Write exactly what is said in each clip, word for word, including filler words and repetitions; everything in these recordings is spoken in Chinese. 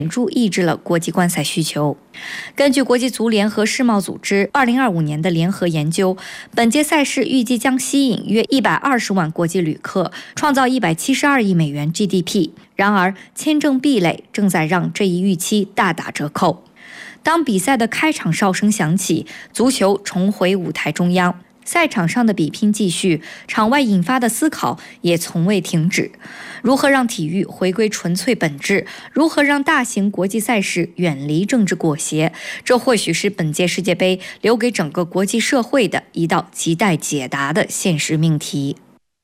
显著抑制了国际观赛需求。根据国际足联和世贸组织二零二五年的联合研究，本届赛事预计将吸引约一百二十万国际旅客，创造一百七十二亿美元 G D P。然而，签证壁垒正在让这一预期大打折扣。当比赛的开场哨声响起，足球重回舞台中央。赛场上的比拼继续，场外引发的思考也从未停止。如何让体育回归纯粹本质？如何让大型国际赛事远离政治裹挟？这或许是本届世界杯留给整个国际社会的一道亟待解答的现实命题。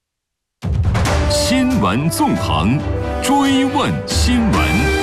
新闻纵横，追问新闻。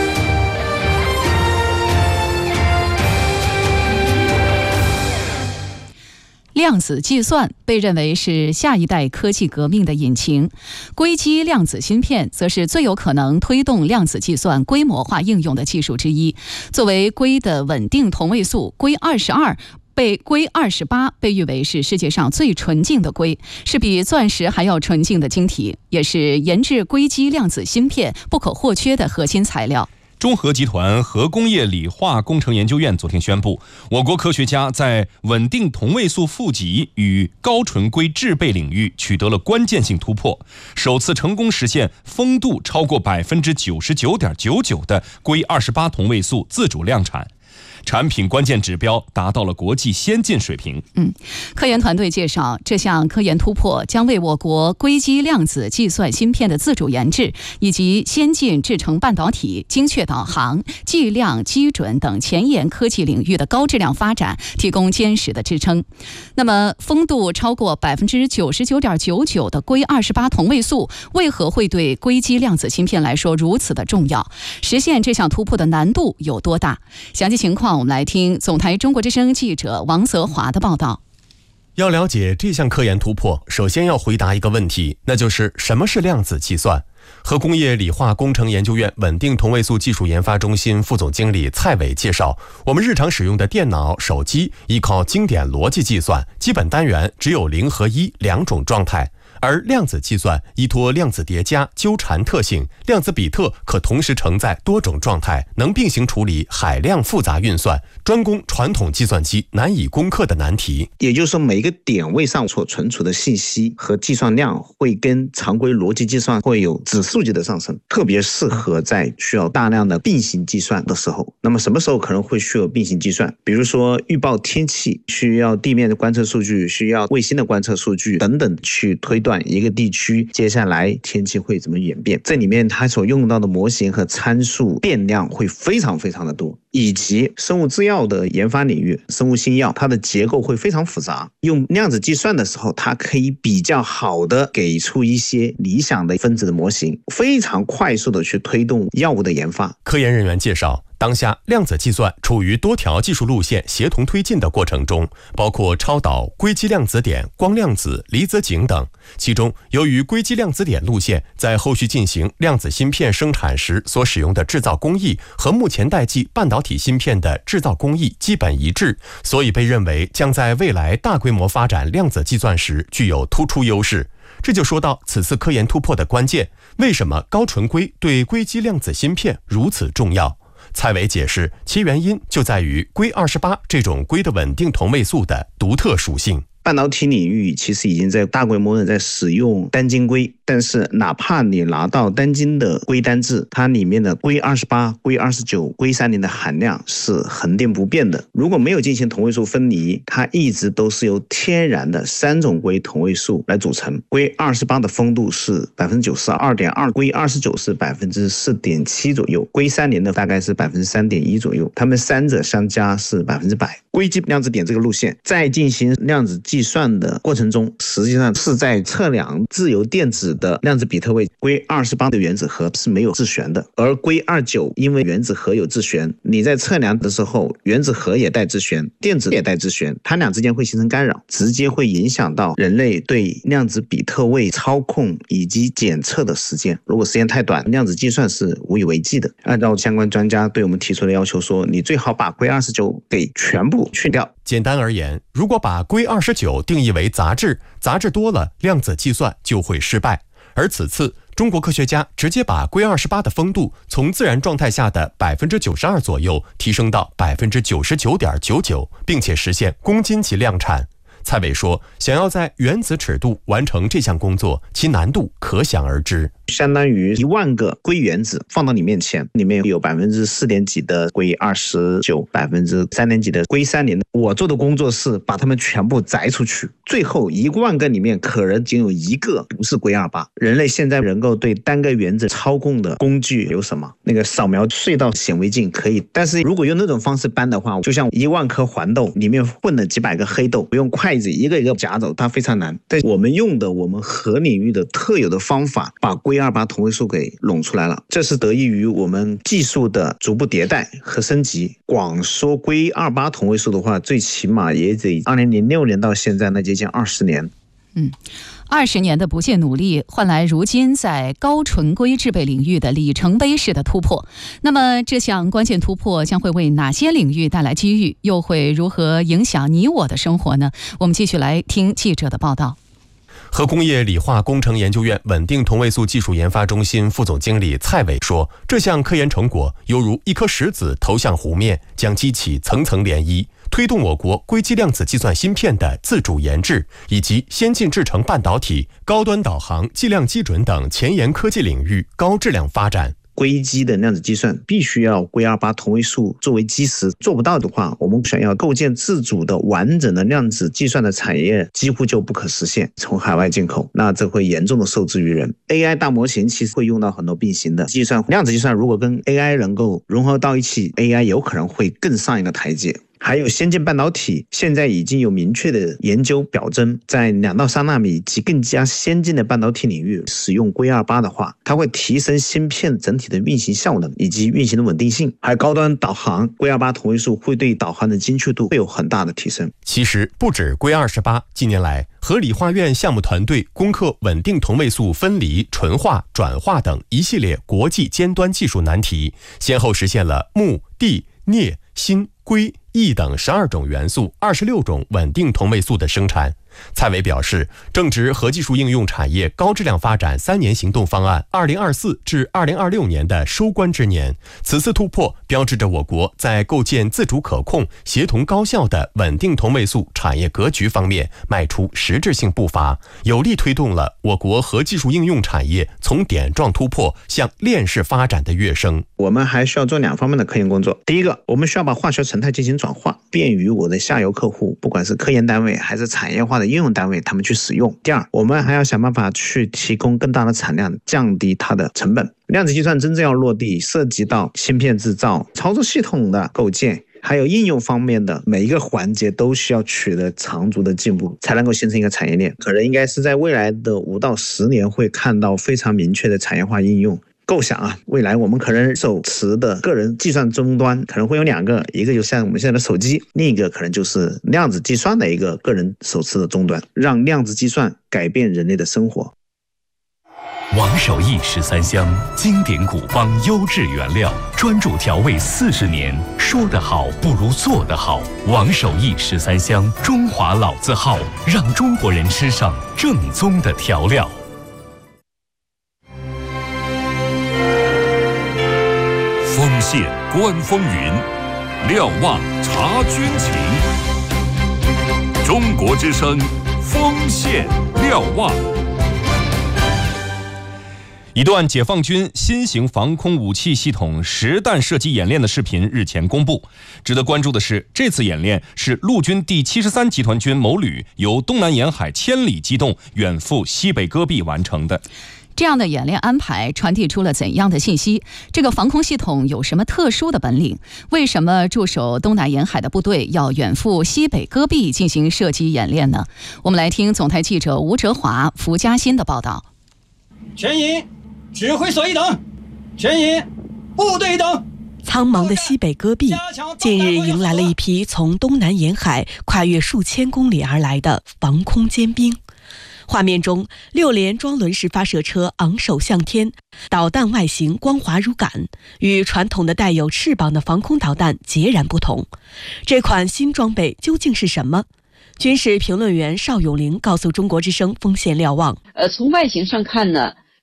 量子计算被认为是下一代科技革命的引擎，硅基量子芯片则是最有可能推动量子计算规模化应用的技术之一。作为硅的稳定同位素，硅二十二被硅二十八被誉为是世界上最纯净的硅，是比钻石还要纯净的晶体，也是研制硅基量子芯片不可或缺的核心材料。 中核集团核工业理化工程研究院昨天宣布，我国科学家在稳定同位素负极与高纯硅制备领域取得了关键性突破，首次成功实现丰度超过百分之九十九点九九的硅二十八同位素自主量产。产品关键指标达到了国际先进水平。 嗯，科研团队介绍，这项科研突破将为我国硅基量子计算芯片的自主研制以及先进制程半导体、精确导航、计量基准等前沿科技领域的高质量发展提供坚实的支撑。那么，丰度超过百分之九十九点九九的硅二十八同位素，为何会对硅基量子芯片来说如此的重要？实现这项突破的难度有多大？详细情况，我们来听总台中国之声记者王泽华的报道。 要了解这项科研突破，首先要回答一个问题，那就是什么是量子计算？核工业理化工程研究院稳定同位素技术研发中心副总经理蔡伟介绍，我们日常使用的电脑、手机依靠经典逻辑计算，基本单元只有零和一两种状态。而量子计算依托量子叠加、纠缠特性，量子比特可同时承载多种状态，能并行处理海量复杂运算，专攻传统计算机难以攻克的难题。 也就是说，每一个点位上所存储的信息和计算量会跟常规逻辑计算会有指数级的上升，特别适合在需要大量的并行计算的时候。那么什么时候可能会需要并行计算？比如说预报天气，需要地面的观测数据，需要卫星的观测数据等等，去推断一个地区接下来天气会怎么演变。这里面它所用到的模型和参数变量会非常非常的多，以及生物制药的研发领域，生物新药它的结构会非常复杂，用量子计算的时候，它可以比较好的给出一些理想的分子的模型，非常快速的去推动药物的研发。 科研人员介绍，当下量子计算处于多条技术路线协同推进的过程中，包括超导、硅基量子点、光量子、离子井等。其中，由于硅基量子点路线在后续进行量子芯片生产时所使用的制造工艺和目前代际半导体芯片的制造工艺基本一致，所以被认为将在未来大规模发展量子计算时具有突出优势。这就说到此次科研突破的关键，为什么高纯硅对硅基量子芯片如此重要？蔡伟解释，其原因就在于硅二十八这种硅的稳定同位素的独特属性。 半导体领域其实已经在大规模的在使用单晶硅，但是哪怕你拿到单晶的硅单质，它里面的硅二十八、硅二十九、硅三零的含量是恒定不变的。如果没有进行同位素分离，它一直都是由天然的三种硅同位素来组成。硅二十八的丰度是 百分之九十二点二， 硅二十九是 百分之四点七 左右，硅三零的大概是 百分之三点一 左右，它们三者相加是百分之百。硅基量子点这个路线在进行量子计算的过程中，实际上是在测量自由电子的量子比特位。硅二十八的原子核是没有自旋的，而硅二十九因为原子核有自旋，你在测量的时候原子核也带自旋，电子也带自旋，它俩之间会形成干扰，直接会影响到人类对量子比特位操控以及检测的时间。如果时间太短，量子计算是无以为继的。按照相关专家对我们提出的要求说，你最好把硅二十九给全部去掉。 简单而言，如果把硅二十九定义为杂质，杂质多了，量子计算就会失败。而此次中国科学家直接把硅二十八的丰度从自然状态下的百分之九十二左右提升到百分之九十九点九九，并且实现公斤级量产。蔡伟说，想要在原子尺度完成这项工作，其难度可想而知。 相当于一万个硅原子放到你面前，里面有百分之四点几的硅二十九，百分之三点几的硅三零。我做的工作是把它们全部摘出去，最后一万个里面可能仅有一个不是硅二八。人类现在能够对单个原子操控的工具有什么？那个扫描隧道显微镜可以，但是如果用那种方式搬的话，就像一万颗黄豆里面混了几百个黑豆，不用筷子一个一个夹走，它非常难。但我们用的我们核领域的特有的方法，把硅二八同位素给拢出来了，这是得益于我们技术的逐步迭代和升级。光说硅二八同位素的话，最起码也得二零零六年到现在，那接近二十年。 嗯，二十年的不懈努力，换来如今在高纯硅制备领域的里程碑式的突破。那么，这项关键突破将会为哪些领域带来机遇，又会如何影响你我的生活呢？我们继续来听记者的报道。 核工业理化工程研究院稳定同位素技术研发中心副总经理蔡伟说，这项科研成果犹如一颗石子投向湖面，将激起层层涟漪，推动我国硅基量子计算芯片的自主研制，以及先进制程半导体、高端导航、计量基准等前沿科技领域高质量发展。 硅基的量子计算必须要硅二八同位素作为基石，做不到的话，我们想要构建自主的完整的量子计算的产业几乎就不可实现。从海外进口，那这会严重的受制于人。 A I 大模型其实会用到很多并行的计算，量子计算如果跟 A I 能够融合到一起， A I 有可能会更上一个台阶。还有先进半导体，现在已经有明确的研究表征，在两到三纳米及更加先进的半导体领域使用硅二八的话，它会提升芯片整体的运行效能以及运行的稳定性。还有高端导航，硅二八同位素会对导航的精确度会有很大的提升。 其实不止硅二十八，近年来核理化院项目团队攻克稳定同位素分离、纯化、转化等一系列国际尖端技术难题，先后实现了钼、锑、镍、锌、硅、铱等十二种元素、二十六种稳定同位素的生产。蔡伟表示，正值核技术应用产业高质量发展三年行动方案二零二四至二零二六年的收官之年，此次突破标志着我国在构建自主可控、协同高效的稳定同位素产业格局方面迈出实质性步伐，有力推动了我国核技术应用产业从点状突破向链式发展的跃升。 我们还需要做两方面的科研工作。第一个，我们需要把化学成态进行转化，便于我的下游客户，不管是科研单位还是产业化的应用单位，他们去使用。第二，我们还要想办法去提供更大的产量，降低它的成本。量子计算真正要落地，涉及到芯片制造、操作系统的构建，还有应用方面的每一个环节都需要取得长足的进步，才能够形成一个产业链。可能应该是在未来的五到十年会看到非常明确的产业化应用。构想啊，未来我们可能手持的个人计算终端可能会有两个，一个就像我们现在的手机，另一个可能就是量子计算的一个个人手持的终端，让量子计算改变人类的生活。 王守义十三香，经典古方优质原料，专注调味四十年，说得好不如做得好。王守义十三香，中华老字号，让中国人吃上正宗的调料。丰县观风云，瞭望察军情。中国之声，丰县瞭望。 一段解放军新型防空武器系统实弹射击演练的视频日前公布。值得关注的是，这次演练是陆军第七十三集团军某旅由东南沿海千里机动远赴西北戈壁完成的。 这样的演练安排传递出了怎样的信息？这个防空系统有什么特殊的本领？为什么驻守东南沿海的部队要远赴西北戈壁进行射击演练呢？我们来听总台记者吴哲华、福嘉欣的报道。 全营指挥所一等，全营部队一等。 苍茫的西北戈壁近日迎来了一批从东南沿海跨越数千公里而来的防空尖兵。画面中，六连装轮式发射车昂首向天，导弹外形光滑如杆，与传统的带有翅膀的防空导弹截然不同。这款新装备究竟是什么？军事评论员邵永玲告诉中国之声丰县瞭望： 呃，从外形上看呢，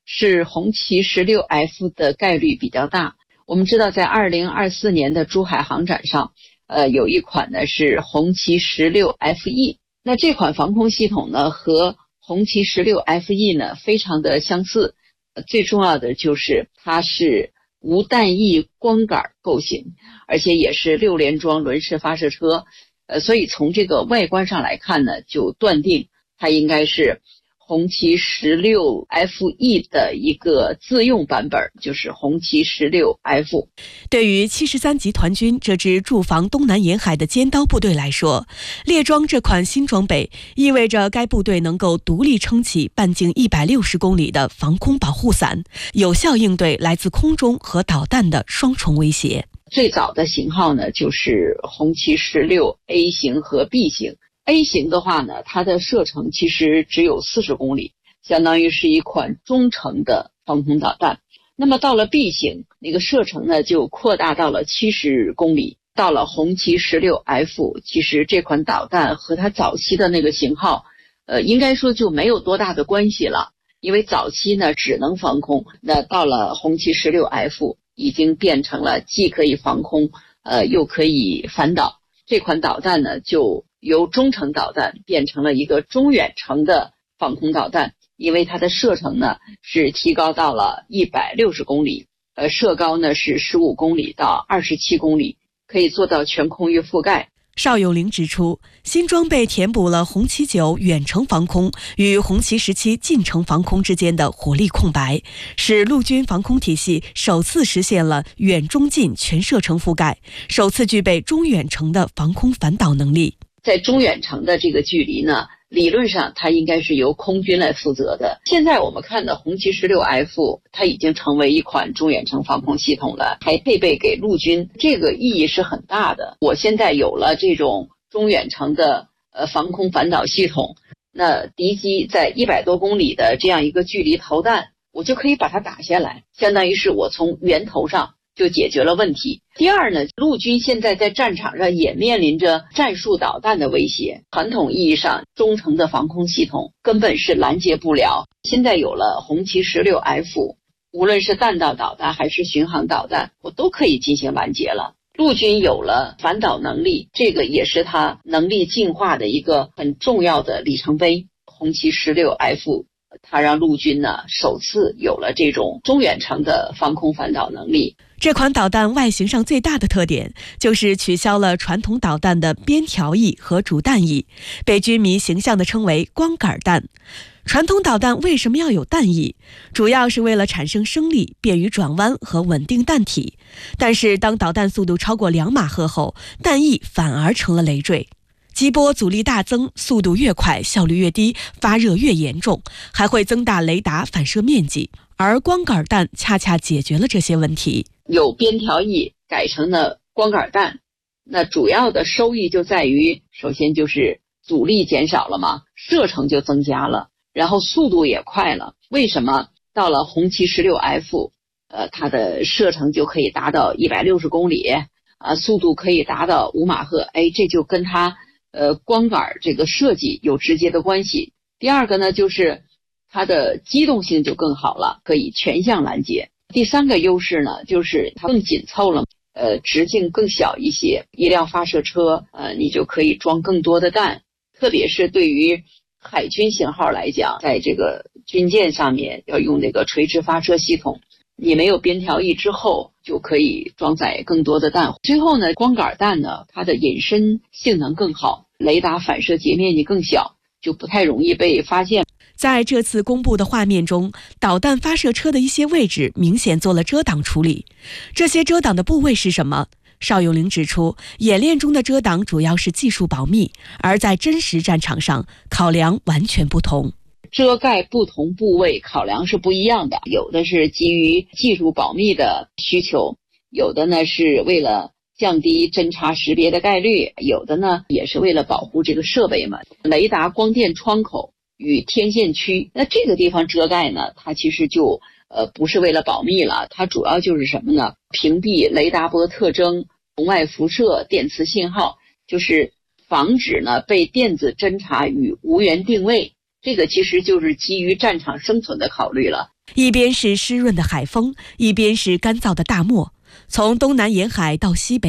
是红旗 十六 F 的概率比较大。我们知道在二零二四年的珠海航展上，呃，有一款呢是红旗 十六 F E， 那这款防空系统呢和红旗 十六 F E 呢非常的相似，呃、最重要的就是它是无弹翼光杆构型，而且也是六联装轮式发射车，呃，所以从这个外观上来看呢，就断定它应该是红旗 十六 F E 的一个自用版本，就是红旗 十六 F。 对于七十三集团军这支驻防东南沿海的尖刀部队来说，列装这款新装备意味着该部队能够独立撑起半径一百六十公里的防空保护伞，有效应对来自空中和导弹的双重威胁。 最早的型号呢，就是红旗 十六 A 型和 B 型。A 型的话呢，它的射程其实只有四十公里，相当于是一款中程的防空导弹。那么到了 B 型，那个射程呢就扩大到了七十公里。到了红旗 十六 F， 其实这款导弹和它早期的那个型号，呃，应该说就没有多大的关系了。因为早期呢只能防空，那到了红旗 十六 F， 已经变成了既可以防空，呃，又可以反导。这款导弹呢就由中程导弹变成了一个中远程的防空导弹，因为它的射程呢是提高到了一百六十公里，呃，射高呢是十五公里到二十七公里，可以做到全空域覆盖。 邵友玲指出，新装备填补了红旗九远程防空与红旗十七近程防空之间的火力空白，使陆军防空体系首次实现了远中近全射程覆盖，首次具备中远程的防空反导能力。 在中远程的这个距离呢，理论上它应该是由空军来负责的。现在我们看的红旗 十六 F， 它已经成为一款中远程防空系统了，还配备给陆军，这个意义是很大的。我现在有了这种中远程的呃防空反导系统，那敌机在一百多公里的这样一个距离投弹，我就可以把它打下来，相当于是我从源头上就解决了问题。第二呢，陆军现在在战场上也面临着战术导弹的威胁，传统意义上中程的防空系统根本是拦截不了。现在有了红旗 十六 F， 无论是弹道导弹还是巡航导弹，我都可以进行拦截了。陆军有了反导能力，这个也是它能力进化的一个很重要的里程碑。红旗 十六 F它让陆军呢首次有了这种中远程的防空反导能力。 这款导弹外形上最大的特点就是取消了传统导弹的边条翼和主弹翼，被军迷形象地称为光杆弹。传统导弹为什么要有弹翼？主要是为了产生升力，便于转弯和稳定弹体。但是当导弹速度超过两马赫后，弹翼反而成了累赘。击波阻力大增，速度越快，效率越低，发热越严重，还会增大雷达反射面积。而光杆弹恰恰解决了这些问题。 有边条翼改成了光杆弹，那主要的收益就在于，首先就是阻力减少了嘛，射程就增加了，然后速度也快了。为什么到了红旗 十六 F， 呃，它的射程就可以达到一百六十公里啊，速度可以达到五马赫？哎，这就跟它呃光杆这个设计有直接的关系。第二个呢，就是它的机动性就更好了，可以全向拦截。第三个优势呢，就是它更紧凑了，呃，直径更小一些，一辆发射车，呃，你就可以装更多的弹。特别是对于海军型号来讲，在这个军舰上面要用那个垂直发射系统，你没有边条翼之后，就可以装载更多的弹。最后呢，光杆弹呢，它的隐身性能更好，雷达反射截面积更小，就不太容易被发现。 在这次公布的画面中，导弹发射车的一些位置明显做了遮挡处理。这些遮挡的部位是什么？邵友玲指出，演练中的遮挡主要是技术保密，而在真实战场上，考量完全不同。 遮盖不同部位考量是不一样的，有的是基于技术保密的需求，有的呢是为了降低侦察识别的概率，有的呢也是为了保护这个设备嘛。雷达光电窗口与天线区，那这个地方遮盖呢，它其实就呃不是为了保密了，它主要就是什么呢？屏蔽雷达波特征、红外辐射、电磁信号，就是防止呢被电子侦察与无源定位。这个其实就是基于战场生存的考虑了。 一边是湿润的海风，一边是干燥的大漠。从东南沿海到西北